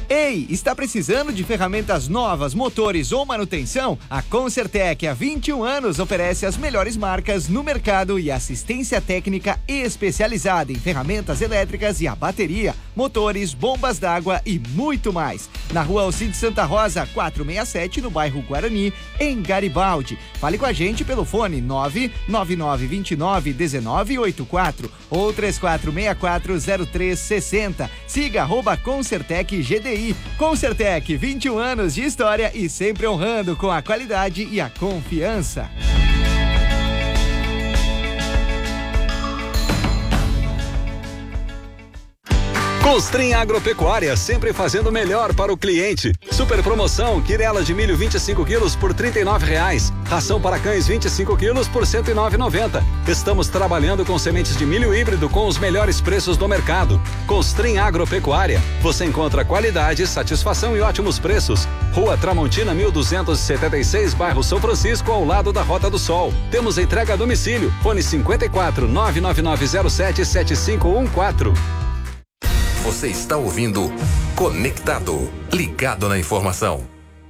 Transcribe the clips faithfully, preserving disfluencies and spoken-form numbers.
Ei, está precisando de ferramentas novas, motores ou manutenção? A Concertec, há vinte e um anos, oferece as melhores marcas no mercado e assistência técnica especializada em ferramentas elétricas e a bateria, motores, bombas d'água e muito mais. Na rua Alcide Santa Rosa, quatrocentos e sessenta e sete, no bairro Guarani, em Garibaldi. Fale com a gente pelo fone nove nove nove dois nove um nove oito quatro ou três quatro seis quatro zero três seis zero. Siga arroba Concertec G D I. Concertec, vinte e um anos de história e sempre honrando com a qualidade e a confiança. Constrim Agropecuária, sempre fazendo melhor para o cliente. Super promoção, quirela de milho vinte e cinco quilos por trinta e nove reais. Ração para cães vinte e cinco quilos por cento e nove reais e noventa centavos. Estamos trabalhando com sementes de milho híbrido com os melhores preços do mercado. Constrim Agropecuária. Você encontra qualidade, satisfação e ótimos preços. Rua Tramontina mil duzentos e setenta e seis, bairro São Francisco, ao lado da Rota do Sol. Temos entrega a domicílio. Fone cinquenta e quatro, nove nove nove zero sete, sete cinco um quatro. Você está ouvindo Conectado, ligado na informação.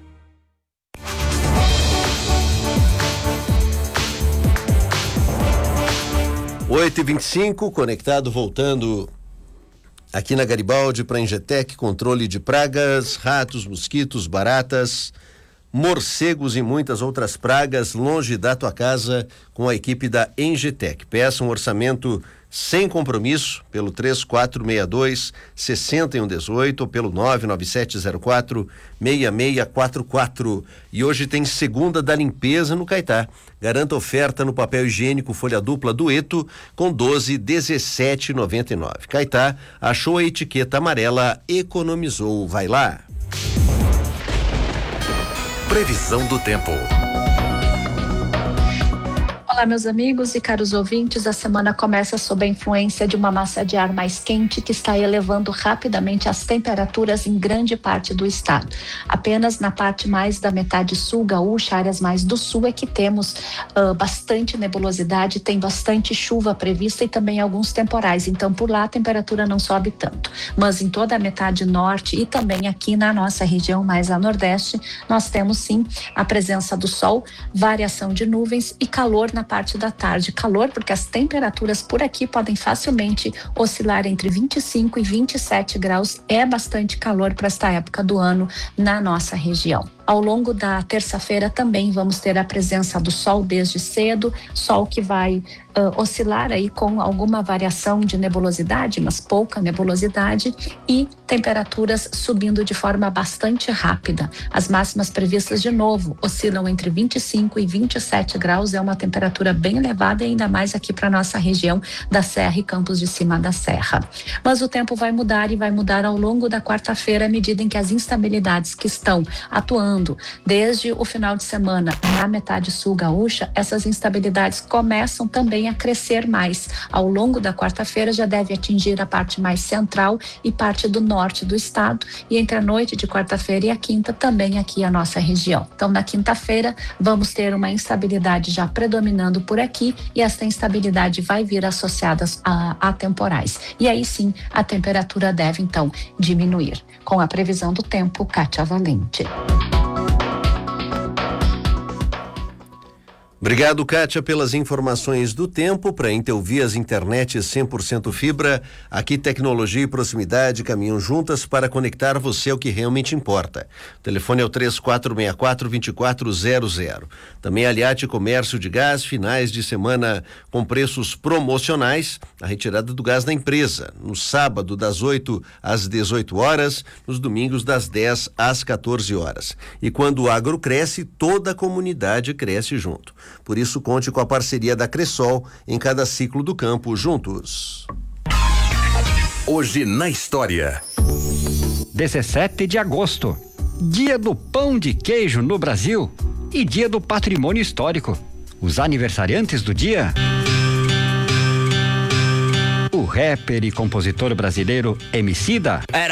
oito e vinte e cinco, Conectado voltando aqui na Garibaldi para a Engetec, controle de pragas, ratos, mosquitos, baratas, morcegos e muitas outras pragas longe da tua casa com a equipe da Engetec. Peça um orçamento sem compromisso pelo três quatro seis dois, seis um um oito ou pelo nove nove sete zero quatro, seis seis quatro quatro. E hoje tem segunda da limpeza no Caetá. Garanta oferta no papel higiênico folha dupla Dueto com doze, dezessete e noventa e nove. Caetá achou a etiqueta amarela, economizou. Vai lá. Previsão do tempo. Olá, meus amigos e caros ouvintes. A semana começa sob a influência de uma massa de ar mais quente que está elevando rapidamente as temperaturas em grande parte do estado. Apenas na parte mais da metade sul gaúcha, áreas mais do sul, é que temos uh, bastante nebulosidade, tem bastante chuva prevista e também alguns temporais. Então, por lá a temperatura não sobe tanto. Mas em toda a metade norte e também aqui na nossa região mais a nordeste, nós temos sim a presença do sol, variação de nuvens e calor na parte da tarde. Calor porque as temperaturas por aqui podem facilmente oscilar entre vinte e cinco e vinte e sete graus. É bastante calor para esta época do ano na nossa região. Ao longo da terça-feira também vamos ter a presença do sol desde cedo, sol que vai uh, oscilar aí com alguma variação de nebulosidade, mas pouca nebulosidade, e temperaturas subindo de forma bastante rápida. As máximas previstas de novo oscilam entre vinte e cinco e vinte e sete graus, é uma temperatura bem elevada, ainda mais aqui para nossa região da Serra e Campos de Cima da Serra. Mas o tempo vai mudar e vai mudar ao longo da quarta-feira, à medida em que as instabilidades que estão atuando desde o final de semana na metade sul gaúcha, essas instabilidades começam também a crescer mais. Ao longo da quarta-feira já deve atingir a parte mais central e parte do norte do estado, e entre a noite de quarta-feira e a quinta também aqui a nossa região. Então, na quinta-feira vamos ter uma instabilidade já predominando por aqui, e essa instabilidade vai vir associada a, a temporais. E aí sim a temperatura deve então diminuir. Com a previsão do tempo, Kátia Valente. Obrigado, Kátia, pelas informações do tempo. Para Intelvias Internet cem por cento fibra, aqui tecnologia e proximidade caminham juntas para conectar você ao que realmente importa. O telefone é o três quatro seis quatro, dois quatro zero zero. Também Aliate Comércio de Gás, finais de semana com preços promocionais, a retirada do gás da empresa, no sábado das oito às dezoito horas, nos domingos das dez às quatorze horas. E quando o agro cresce, toda a comunidade cresce junto. Por isso, conte com a parceria da Cressol em cada ciclo do campo, juntos. Hoje na história. dezessete de agosto, dia do pão de queijo no Brasil e dia do patrimônio histórico. Os aniversariantes do dia: o rapper e compositor brasileiro Emicida.